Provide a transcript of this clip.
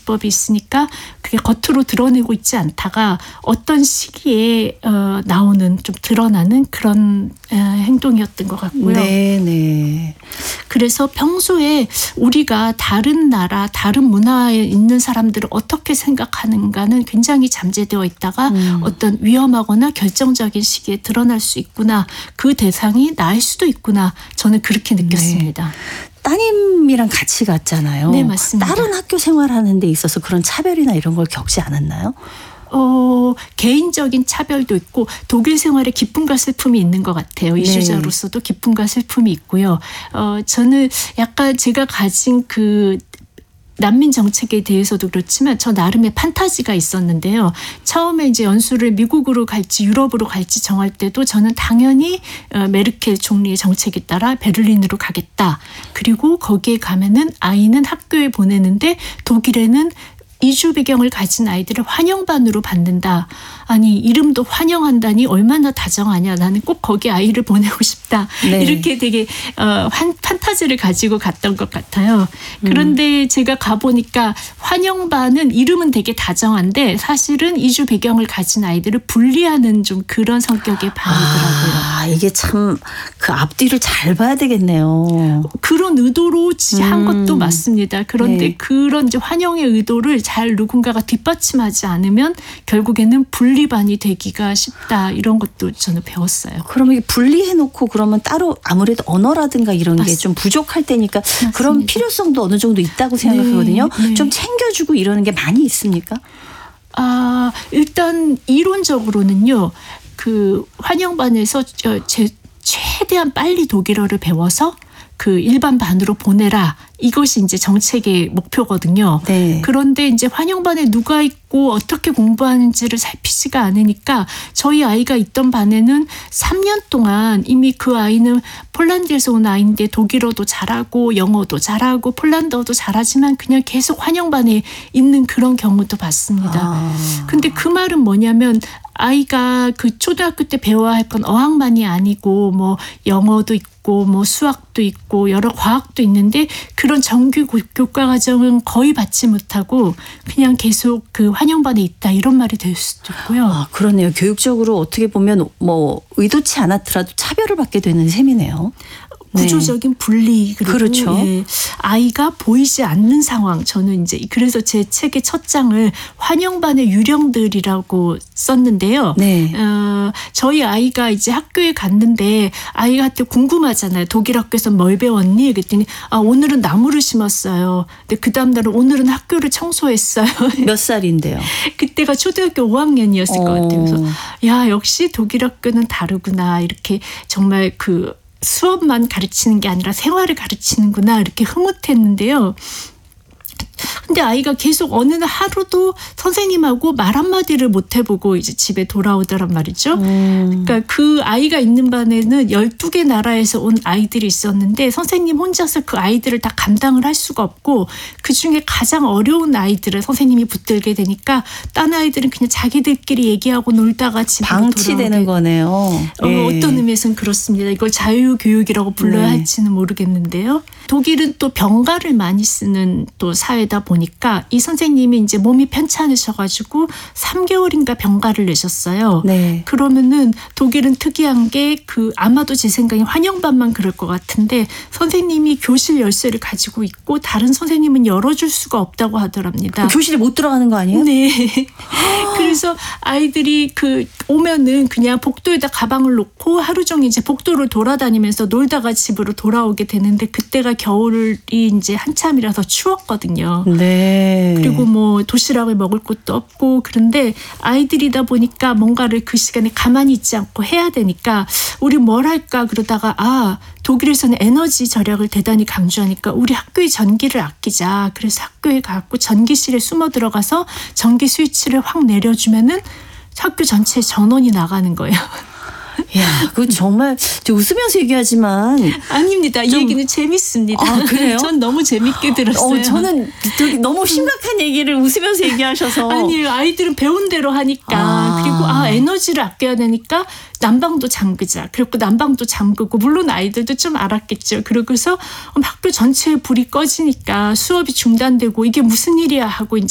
지법이 있으니까 그게 겉으로 드러내고 있지 않다가 어떤 시기에 나오는 좀 드러나는 그런 행동이었던 것 같고요. 네. 그래서 평소에 우리가 다른 나라, 다른 문화에 있는 사람들을 어떻게 생각하는가는 굉장히 잠재되어 있다가 어떤 위험하거나 결정적인 시기에 드러날 수 있구나. 그 대상이 나일 수도 있구나. 저는 그렇게 느꼈습니다. 네. 따님이랑 같이 갔잖아요. 네, 맞습니다. 다른 학교 생활하는 데 있어서 그런 차별이나 이런 걸 겪지 않았나요? 개인적인 차별도 있고 독일 생활에 기쁨과 슬픔이 있는 것 같아요. 이주자로서도 기쁨과 슬픔이 있고요. 저는 약간 제가 가진 그 난민 정책에 대해서도 그렇지만 저 나름의 판타지가 있었는데요. 처음에 이제 연수를 미국으로 갈지 유럽으로 갈지 정할 때도 저는 당연히 메르켈 총리의 정책에 따라 베를린으로 가겠다. 그리고 거기에 가면은 아이는 학교에 보내는데 독일에는 이주 배경을 가진 아이들을 환영반으로 받는다. 아니 이름도 환영한다니 얼마나 다정하냐. 나는 꼭 거기 아이를 보내고 싶다. 네. 이렇게 되게 판타지를 가지고 갔던 것 같아요. 그런데 제가 가보니까 환영반은 이름은 되게 다정한데 사실은 이주 배경을 가진 아이들을 분리하는 좀 그런 성격의 반이더라고요. 이게 참 그 앞뒤를 잘 봐야 되겠네요. 그런 의도로 한 것도 맞습니다. 그런데 네. 그런 이제 환영의 의도를 잘 누군가가 뒷받침하지 않으면 결국에는 분리반이 되기가 쉽다. 이런 것도 저는 배웠어요. 그러면 이게 분리해놓고 그러면 따로 아무래도 언어라든가 이런 게 좀 부족할 때니까 맞습니다. 그런 필요성도 어느 정도 있다고 생각하거든요. 네. 좀 챙겨주고 이러는 게 많이 있습니까? 일단 이론적으로는요. 그 환영반에서 최대한 빨리 독일어를 배워서 그 일반 반으로 보내라. 이것이 이제 정책의 목표거든요. 네. 그런데 이제 환영반에 누가 있고 어떻게 공부하는지를 살피지가 않으니까 저희 아이가 있던 반에는 3년 동안 이미 그 아이는 폴란드에서 온 아이인데 독일어도 잘하고 영어도 잘하고 폴란드어도 잘하지만 그냥 계속 환영반에 있는 그런 경우도 봤습니다. 근데 그 말은 뭐냐면 아이가 그 초등학교 때 배워야 할 건 어학만이 아니고 뭐 영어도 있고 뭐 수학도 있고 여러 과학도 있는데 그런 정규 교과 과정은 거의 받지 못하고 그냥 계속 그 환영반에 있다 이런 말이 될 수도 있고요. 그러네요. 교육적으로 어떻게 보면 뭐 의도치 않았더라도 차별을 받게 되는 셈이네요. 구조적인 분리 그리고 그렇죠. 아이가 보이지 않는 상황. 저는 이제 그래서 제 책의 첫 장을 환영반의 유령들이라고 썼는데요. 네. 저희 아이가 이제 학교에 갔는데 아이한테 궁금하잖아요. 독일 학교에서 뭘 배웠니? 그랬더니 오늘은 나무를 심었어요. 근데 그 다음 날은 오늘은 학교를 청소했어요. 몇 살인데요? 그때가 초등학교 5학년이었을 것 같아요. 그래서 야 역시 독일 학교는 다르구나. 이렇게 정말 그 수업만 가르치는 게 아니라 생활을 가르치는구나 이렇게 흐뭇했는데요. 근데 아이가 계속 어느 날 하루도 선생님하고 말 한마디를 못 해보고 이제 집에 돌아오더란 말이죠. 그러니까 그 아이가 있는 반에는 12개 나라에서 온 아이들이 있었는데 선생님 혼자서 그 아이들을 다 감당을 할 수가 없고 그중에 가장 어려운 아이들을 선생님이 붙들게 되니까 딴 아이들은 그냥 자기들끼리 얘기하고 놀다가 집으로 방치되는 거네요. 어떤 의미에서는 그렇습니다. 이걸 자유교육이라고 불러야 할지는 모르겠는데요. 독일은 또 병가를 많이 쓰는 또 사회다 보니까 이 선생님이 이제 몸이 편찮으셔가지고 3개월인가 병가를 내셨어요. 네. 그러면은 독일은 특이한 게 아마도 제 생각에 환영반만 그럴 것 같은데 선생님이 교실 열쇠를 가지고 있고 다른 선생님은 열어줄 수가 없다고 하더랍니다. 교실에 못 들어가는 거 아니에요? 네. 그래서 아이들이 오면은 그냥 복도에다 가방을 놓고 하루 종일 이제 복도를 돌아다니면서 놀다가 집으로 돌아오게 되는데 그때가 겨울이 이제 한참이라서 추웠거든요. 네. 그리고 뭐 도시락을 먹을 것도 없고 그런데 아이들이다 보니까 뭔가를 그 시간에 가만히 있지 않고 해야 되니까 우리 뭘 할까 그러다가 독일에서는 에너지 절약을 대단히 강조하니까 우리 학교의 전기를 아끼자. 그래서 학교에 가고 전기실에 숨어 들어가서 전기 스위치를 확 내려주면은 학교 전체에 전원이 나가는 거예요. 야, 그 정말 저 웃으면서 얘기하지만 아닙니다. 이 얘기는 재밌습니다. 그래요? 전 너무 재밌게 들었어요. 저는 되게 너무 심각한 얘기를 웃으면서 얘기하셔서 아니에요. 아이들은 배운 대로 하니까 그리고 에너지를 아껴야 되니까 난방도 잠그자. 그리고 난방도 잠그고 물론 아이들도 좀 알았겠죠. 그러고서 학교 전체에 불이 꺼지니까 수업이 중단되고 이게 무슨 일이야 하고 이제